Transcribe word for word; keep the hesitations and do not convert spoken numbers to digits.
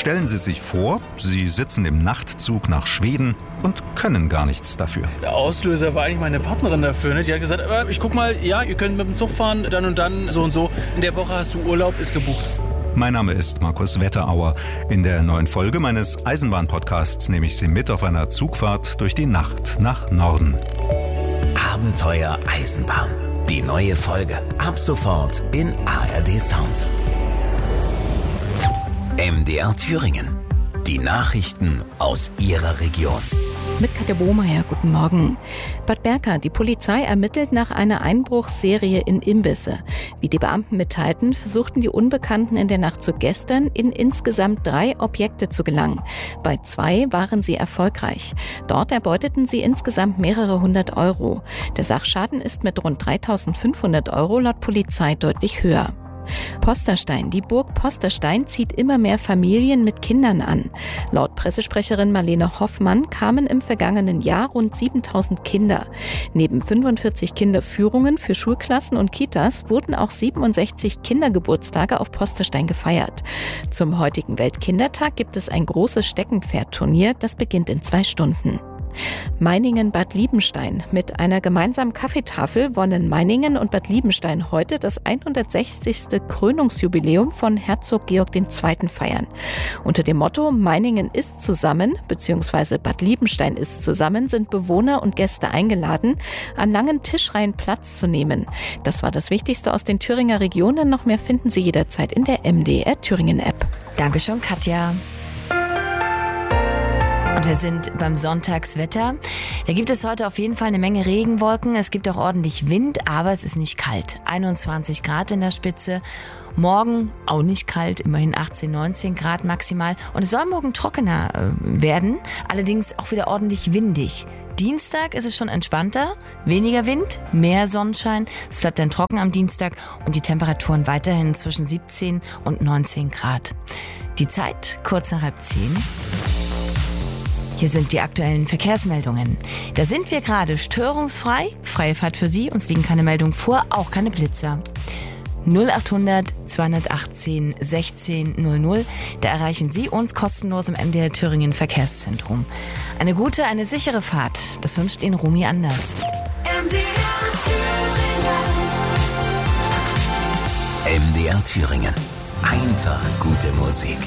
Stellen Sie sich vor, Sie sitzen im Nachtzug nach Schweden und können gar nichts dafür. Der Auslöser war eigentlich meine Partnerin dafür. Ne? Die hat gesagt, äh, ich guck mal, ja, ihr könnt mit dem Zug fahren, dann und dann, so und so. In der Woche hast du Urlaub, ist gebucht. Mein Name ist Markus Wetterauer. In der neuen Folge meines Eisenbahn-Podcasts nehme ich Sie mit auf einer Zugfahrt durch die Nacht nach Norden. Abenteuer Eisenbahn. Die neue Folge. Ab sofort in A R D Sounds. M D R Thüringen. Die Nachrichten aus Ihrer Region. Mit Katja Bohmeier, guten Morgen. Bad Berka, die Polizei ermittelt nach einer Einbruchsserie in Imbisse. Wie die Beamten mitteilten, versuchten die Unbekannten in der Nacht zu gestern in insgesamt drei Objekte zu gelangen. Bei zwei waren sie erfolgreich. Dort erbeuteten sie insgesamt mehrere hundert Euro. Der Sachschaden ist mit rund dreitausendfünfhundert Euro laut Polizei deutlich höher. Posterstein. Die Burg Posterstein zieht immer mehr Familien mit Kindern an. Laut Pressesprecherin Marlene Hoffmann kamen im vergangenen Jahr rund siebentausend Kinder. Neben fünfundvierzig Kinderführungen für Schulklassen und Kitas wurden auch siebenundsechzig Kindergeburtstage auf Posterstein gefeiert. Zum heutigen Weltkindertag gibt es ein großes Steckenpferdturnier, das beginnt in zwei Stunden. Meiningen-Bad Liebenstein. Mit einer gemeinsamen Kaffeetafel wollen Meiningen und Bad Liebenstein heute das hundertsechzigste Krönungsjubiläum von Herzog Georg der Zweite. feiern. Unter dem Motto Meiningen ist zusammen bzw. Bad Liebenstein ist zusammen sind Bewohner und Gäste eingeladen, an langen Tischreihen Platz zu nehmen. Das war das Wichtigste aus den Thüringer Regionen. Noch mehr finden Sie jederzeit in der M D R Thüringen App. Dankeschön, Katja. Und wir sind beim Sonntagswetter. Da gibt es heute auf jeden Fall eine Menge Regenwolken. Es gibt auch ordentlich Wind, aber es ist nicht kalt. einundzwanzig Grad in der Spitze. Morgen auch nicht kalt, immerhin achtzehn, neunzehn Grad maximal. Und es soll morgen trockener äh, werden, allerdings auch wieder ordentlich windig. Dienstag ist es schon entspannter, weniger Wind, mehr Sonnenschein. Es bleibt dann trocken am Dienstag und die Temperaturen weiterhin zwischen siebzehn und neunzehn Grad. Die Zeit kurz nach halb zehn. Hier sind die aktuellen Verkehrsmeldungen. Da sind wir gerade störungsfrei. Freie Fahrt für Sie. Uns liegen keine Meldungen vor, auch keine Blitzer. null achthundert zweihundertachtzehn sechzehn null null. Da erreichen Sie uns kostenlos im M D R Thüringen Verkehrszentrum. Eine gute, eine sichere Fahrt. Das wünscht Ihnen Romy Anders. M D R Thüringen. M D R Thüringen. Einfach gute Musik.